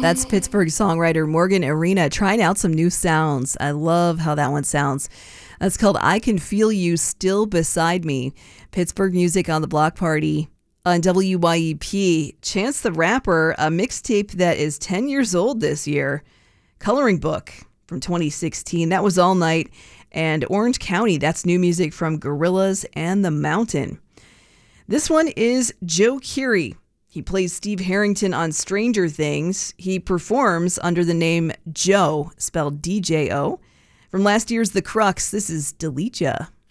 That's Pittsburgh songwriter Morgan Arena trying out some new sounds. I love how that one sounds. That's called I Can Feel You Still Beside Me. Pittsburgh Music on the Block Party on WYEP. Chance the Rapper, a mixtape that is 10 years old this year. Coloring Book from 2016. That was All Night. And Orange County, that's new music from Gorillaz and The Mountain. This one is Joe Keery. He plays Steve Harrington on Stranger Things. He performs under the name Joe, spelled D-J-O. From last year's The Crux, this is Delete Ya.